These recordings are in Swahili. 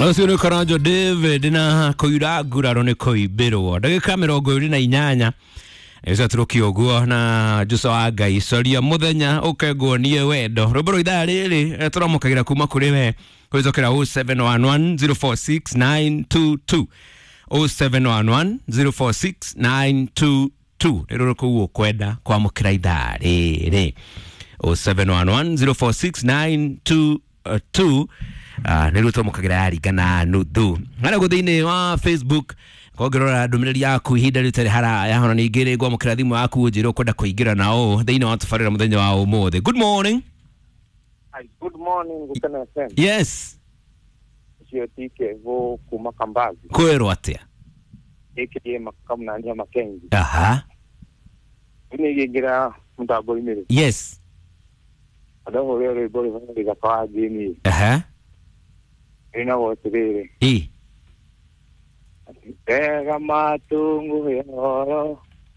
Ucio ni Karanjo David na koiragura rone koibirwo ndagika 28 eza turukio guo na Juso wa Ngai coria muthenya ukegwo nie wendo rubero ithaa riri turamukagira kuma kuri we kwizokera 0711046922 0711046922 rero kuwo kwenda kwa mukira ithaa riri 0711046922 niruto mukagira yari kana nuthu ngana guthini wa Facebook kogirora ndumiriri yaku ihinda ritari haraya hona ningire gwa mukira thimu yaku njiro kwenda kuingira nao thini wa tufarira muthenya wa umuthe. Good morning. Hi, good morning Gutana FM. Yes. Sio tike vo kuma Kambazi. Kwero atia. Eke makamna nya makenzi. Aha. Nigira mutabo imere. Yes. Adaho rero bori vangi kwa dini. Aha. Ina wotere. Ega matungu yoro.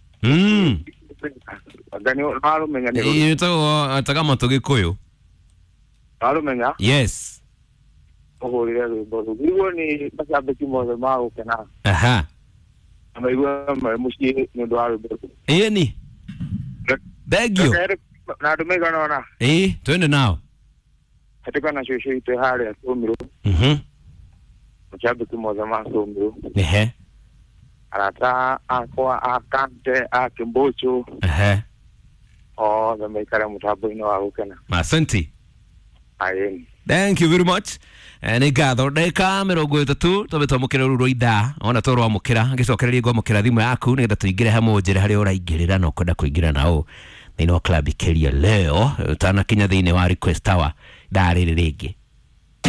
Agani haro menya nero. Ito atagama togikoyo. Haro menya? Yes. Oho rero bori. Biwo ni basabe kimoze mao kana. Aha. Amaiwa mushi ndo haro bori. Ni. Thank you. Na dumega naona. Twende nao. Katika na shosho ite hali ya Somiro. Mchabe kimoza ma Somiro. Arata akwa akante akimbocho. Zamekara mutabo ino arukena. Asante. Ayeni. Thank you very much. Ni gatho ndeka 33 tobetwa mukira ruro ithaa ona torwa mukira ngicokereria gwa mukira thimu yaku nigetha tuingire hamwe njira hari uraingirira no kwenda kuingira nao thini wa club Keria leo tana kinya thini wa request tower ndariri ringi